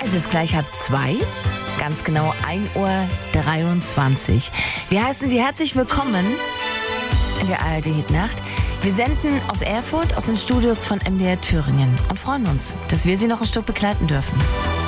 Es ist gleich 1:30, ganz genau 1:23 Uhr. Wir heißen Sie herzlich willkommen in der ARD Hitnacht. Wir senden aus Erfurt, aus den Studios von MDR Thüringen und freuen uns, dass wir Sie noch ein Stück begleiten dürfen.